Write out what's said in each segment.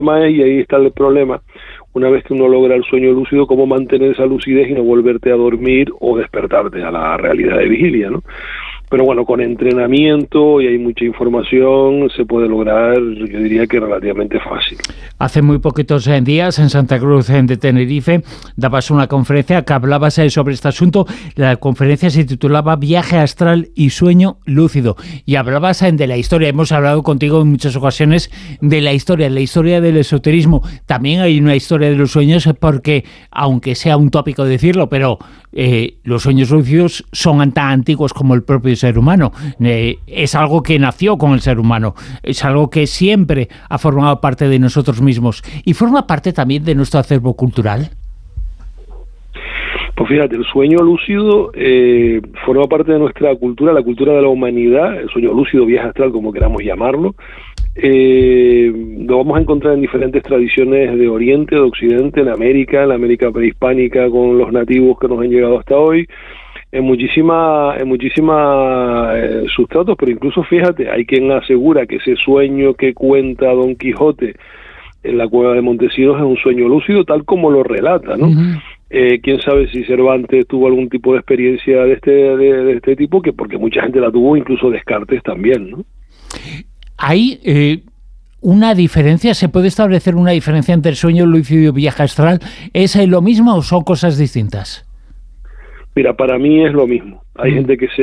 y ahí está el problema. Una vez que uno logra el sueño lúcido, cómo mantener esa lucidez y no volverte a dormir o despertarte a la realidad de vigilia, ¿no? Pero bueno, con entrenamiento y hay mucha información, se puede lograr, yo diría que relativamente fácil. Hace muy poquitos días en Santa Cruz de Tenerife dabas una conferencia que hablabas sobre este asunto. La conferencia se titulaba Viaje astral y sueño lúcido y hablabas de la historia. Hemos hablado contigo en muchas ocasiones de la historia del esoterismo. También hay una historia de los sueños porque, aunque sea un tópico decirlo, pero los sueños lúcidos son tan antiguos como el propio ser humano. Es algo que nació con el ser humano, es algo que siempre ha formado parte de nosotros mismos y forma parte también de nuestro acervo cultural. Pues fíjate, el sueño lúcido forma parte de nuestra cultura, la cultura de la humanidad, el sueño lúcido, viaje astral, como queramos llamarlo. Lo vamos a encontrar en diferentes tradiciones de Oriente, de Occidente, en la América prehispánica con los nativos que nos han llegado hasta hoy, en muchísimas sustratos, pero incluso fíjate, hay quien asegura que ese sueño que cuenta Don Quijote en la cueva de Montesinos es un sueño lúcido, tal como lo relata, ¿no? Quién sabe si Cervantes tuvo algún tipo de experiencia de este tipo, que porque mucha gente la tuvo, incluso Descartes también, ¿no? Hay una diferencia, ¿se puede establecer una diferencia entre el sueño lúcido y viaje astral? ¿Es lo mismo o son cosas distintas? Mira, para mí es lo mismo. Hay gente que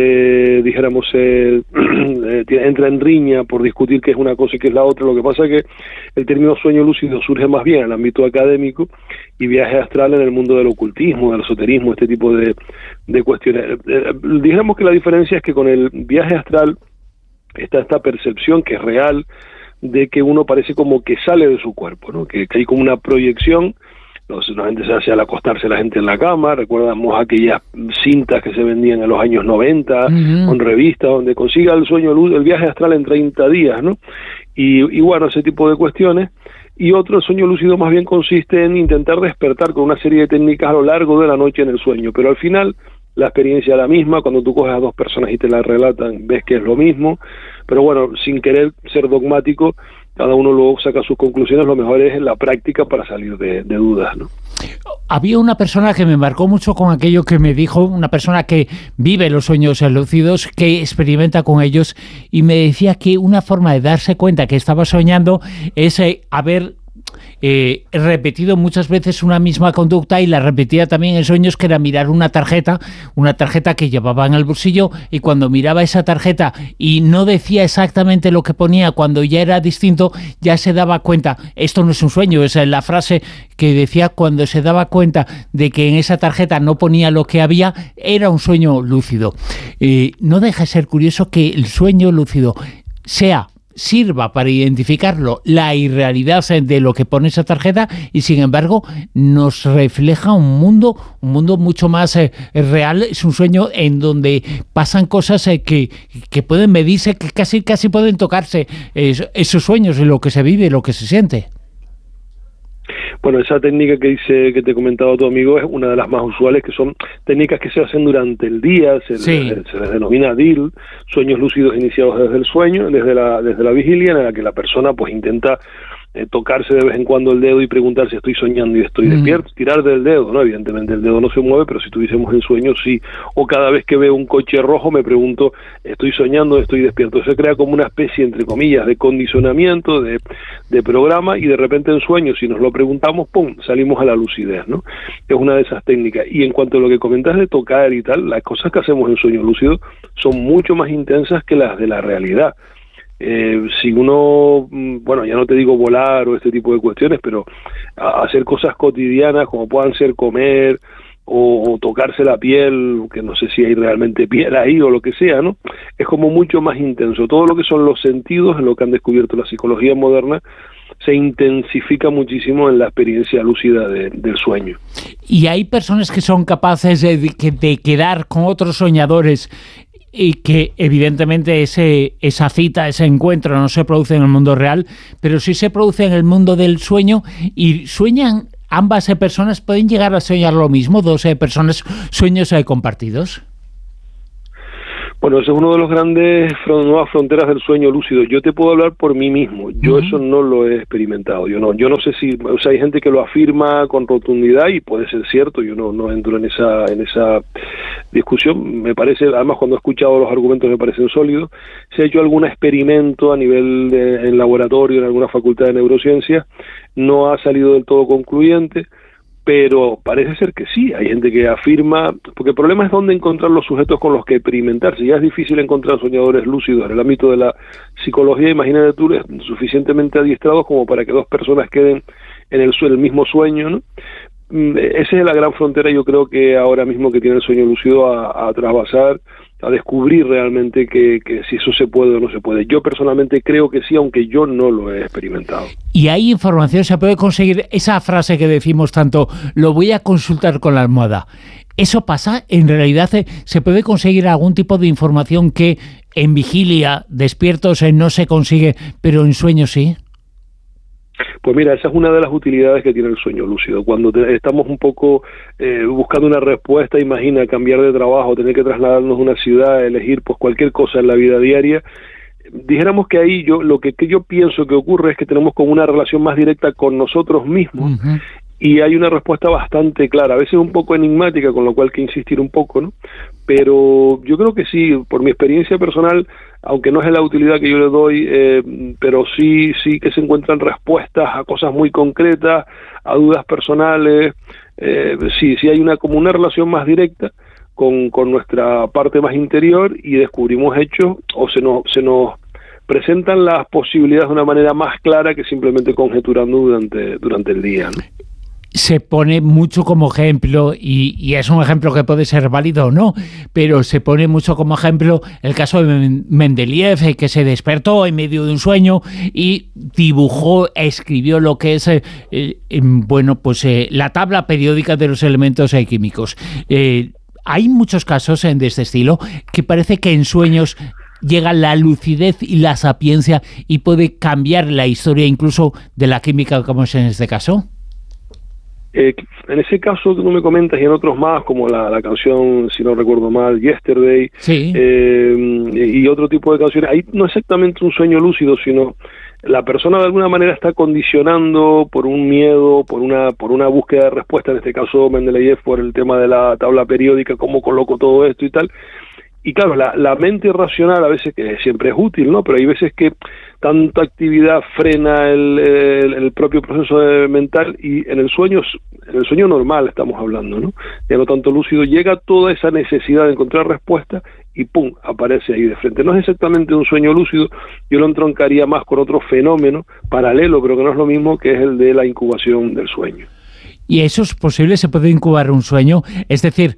entra en riña por discutir qué es una cosa y qué es la otra. Lo que pasa es que el término sueño lúcido surge más bien en el ámbito académico y viaje astral en el mundo del ocultismo, del esoterismo, este tipo de cuestiones. Dijéramos que la diferencia es que con el viaje astral está esta percepción que es real de que uno parece como que sale de su cuerpo, ¿no? Que hay como una proyección. Normalmente se hace al acostarse la gente en la cama. Recordamos aquellas cintas que se vendían en los años 90 con revistas donde consiga el sueño el viaje astral en 30 días, ¿no? Y bueno, ese tipo de cuestiones. Y otro, el sueño lúcido más bien consiste en intentar despertar con una serie de técnicas a lo largo de la noche en el sueño, pero al final la experiencia es la misma. Cuando tú coges a dos personas y te la relatan, ves que es lo mismo, pero bueno, sin querer ser dogmático, cada uno luego saca sus conclusiones. Lo mejor es en la práctica para salir de dudas, ¿no? Había una persona que me marcó mucho con aquello que me dijo, una persona que vive los sueños lúcidos, que experimenta con ellos, y me decía que una forma de darse cuenta que estaba soñando es haber repetido muchas veces una misma conducta, y la repetía también en sueños, que era mirar una tarjeta que llevaba en el bolsillo, y cuando miraba esa tarjeta y no decía exactamente lo que ponía, cuando ya era distinto, ya se daba cuenta. Esto no es un sueño, esa es la frase que decía, cuando se daba cuenta de que en esa tarjeta no ponía lo que había, era un sueño lúcido. No deja de ser curioso que el sueño lúcido sirva para identificarlo, la irrealidad de lo que pone esa tarjeta, y sin embargo nos refleja un mundo mucho más real. Es un sueño en donde pasan cosas que pueden medirse, que casi pueden tocarse, esos sueños, lo que se vive, lo que se siente. Bueno, esa técnica que te he comentado tu amigo es una de las más usuales, que son técnicas que se hacen durante el día, se les denomina DIL, sueños lúcidos iniciados desde el sueño, desde la vigilia, en la que la persona pues intenta tocarse de vez en cuando el dedo y preguntar si estoy soñando y estoy despierto, tirar del dedo, ¿no? Evidentemente el dedo no se mueve, pero si tuviésemos en sueño, sí. O cada vez que veo un coche rojo me pregunto, ¿estoy soñando o estoy despierto? Se crea como una especie, entre comillas, de condicionamiento, de programa, y de repente en sueño, si nos lo preguntamos, ¡pum!, salimos a la lucidez, ¿no? Es una de esas técnicas. Y en cuanto a lo que comentas de tocar y tal, las cosas que hacemos en sueño lúcido son mucho más intensas que las de la realidad. Si uno, bueno, ya no te digo volar o este tipo de cuestiones, pero hacer cosas cotidianas como puedan ser comer o tocarse la piel, que no sé si hay realmente piel ahí o lo que sea, ¿no? Es como mucho más intenso. Todo lo que son los sentidos, en lo que han descubierto la psicología moderna, se intensifica muchísimo en la experiencia lúcida del sueño. Y hay personas que son capaces de quedar con otros soñadores, y que evidentemente esa cita, ese encuentro no se produce en el mundo real, pero sí se produce en el mundo del sueño, y sueñan ambas personas. ¿Pueden llegar a soñar lo mismo, dos personas, sueños compartidos? Bueno, ese es uno de los grandes nuevas fronteras del sueño lúcido. Yo te puedo hablar por mí mismo. Yo eso no lo he experimentado. Yo no sé si, o sea, hay gente que lo afirma con rotundidad y puede ser cierto. Yo no entro en esa discusión. Me parece, además, cuando he escuchado los argumentos me parecen sólidos. Se ha hecho algún experimento a nivel en laboratorio en alguna facultad de neurociencia. No ha salido del todo concluyente, pero parece ser que sí, hay gente que afirma, porque el problema es dónde encontrar los sujetos con los que experimentar. Si ya es difícil encontrar soñadores lúcidos en el ámbito de la psicología, imagínate tú, suficientemente adiestrados como para que dos personas queden en el mismo sueño, ¿no? Esa es la gran frontera, yo creo, que ahora mismo que tiene el sueño lúcido a trasvasar, a descubrir realmente que si eso se puede o no se puede. Yo personalmente creo que sí, aunque yo no lo he experimentado. Y hay información, se puede conseguir esa frase que decimos tanto, lo voy a consultar con la almohada. ¿Eso pasa? ¿En realidad se puede conseguir algún tipo de información que en vigilia, despiertos, no se consigue, pero en sueños sí? Pues mira, esa es una de las utilidades que tiene el sueño lúcido. Cuando estamos un poco buscando una respuesta, imagina cambiar de trabajo, tener que trasladarnos a una ciudad, elegir pues cualquier cosa en la vida diaria. Dijéramos que ahí lo que yo pienso que ocurre es que tenemos como una relación más directa con nosotros mismos. Y hay una respuesta bastante clara, a veces un poco enigmática, con lo cual hay que insistir un poco, ¿no? Pero yo creo que sí, por mi experiencia personal, aunque no es la utilidad que yo le doy, pero sí que se encuentran respuestas a cosas muy concretas, a dudas personales. Sí hay como una relación más directa con nuestra parte más interior, y descubrimos hechos, o se nos presentan las posibilidades de una manera más clara que simplemente conjeturando durante el día, ¿no? Se pone mucho como ejemplo, y es un ejemplo que puede ser válido o no, pero se pone mucho como ejemplo el caso de Mendeleev, que se despertó en medio de un sueño y escribió lo que es la tabla periódica de los elementos químicos. Hay muchos casos de este estilo que parece que en sueños llega la lucidez y la sapiencia y puede cambiar la historia incluso de la química, como es en este caso. En ese caso que tú me comentas y en otros más, como la canción, si no recuerdo mal, Yesterday, sí. Y otro tipo de canciones, ahí no es exactamente un sueño lúcido, sino la persona de alguna manera está condicionando por un miedo, por una búsqueda de respuesta, en este caso Mendeleev por el tema de la tabla periódica, cómo coloco todo esto y tal. Y claro, la mente racional a veces, que siempre es útil, ¿no? Pero hay veces que tanta actividad frena el propio proceso mental, y en el sueño normal estamos hablando, ¿no? Ya no tanto lúcido, llega toda esa necesidad de encontrar respuesta y ¡pum!, aparece ahí de frente. No es exactamente un sueño lúcido, yo lo entroncaría más con otro fenómeno paralelo, pero que no es lo mismo, que es el de la incubación del sueño. ¿Y eso es posible? ¿Se puede incubar un sueño? Es decir,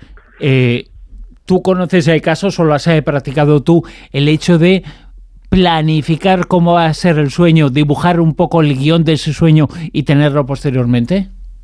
¿tú conoces el caso o lo has practicado tú, el hecho de planificar cómo va a ser el sueño, dibujar un poco el guión de ese sueño y tenerlo posteriormente?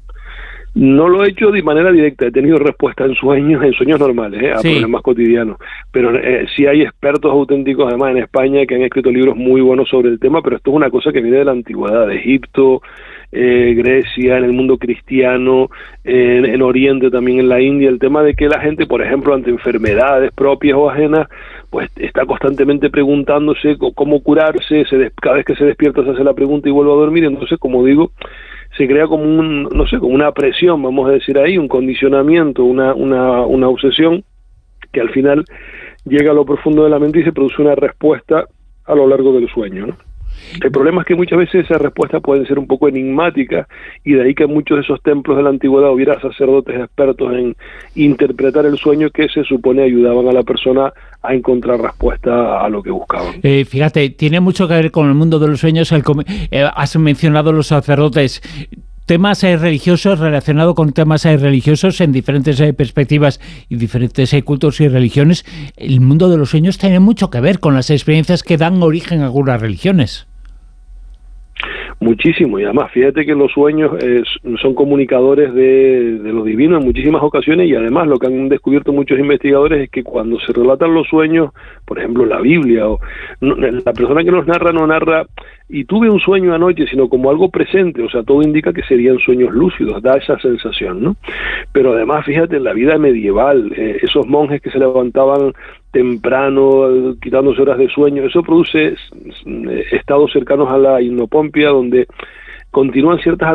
No lo he hecho de manera directa, he tenido respuesta en sueños normales, a problemas cotidianos, pero sí hay expertos auténticos, además en España, que han escrito libros muy buenos sobre el tema, pero esto es una cosa que viene de la antigüedad, de Egipto, Grecia, en el mundo cristiano, en Oriente también, en la India, el tema de que la gente, por ejemplo, ante enfermedades propias o ajenas, pues está constantemente preguntándose cómo curarse, cada vez que se despierta se hace la pregunta y vuelve a dormir. Entonces, como digo, se crea como como una presión, vamos a decir ahí, un condicionamiento, una obsesión, que al final llega a lo profundo de la mente y se produce una respuesta a lo largo del sueño, ¿no? El problema es que muchas veces esas respuestas pueden ser un poco enigmáticas, y de ahí que en muchos de esos templos de la antigüedad hubiera sacerdotes expertos en interpretar el sueño, que se supone ayudaban a la persona a encontrar respuesta a lo que buscaban. Fíjate, tiene mucho que ver con el mundo de los sueños. Has mencionado los sacerdotes. Temas religiosos, relacionados con temas religiosos en diferentes perspectivas y diferentes cultos y religiones. El mundo de los sueños tiene mucho que ver con las experiencias que dan origen a algunas religiones. Muchísimo, y además fíjate que los sueños son comunicadores de lo divino en muchísimas ocasiones, y además lo que han descubierto muchos investigadores es que cuando se relatan los sueños, por ejemplo en la Biblia, la persona que los narra no narra y tuve un sueño anoche, sino como algo presente, o sea, todo indica que serían sueños lúcidos, da esa sensación, ¿no? Pero además, fíjate, en la vida medieval, esos monjes que se levantaban temprano, quitándose horas de sueño, eso produce estados cercanos a la hipnopompia, donde continúan ciertas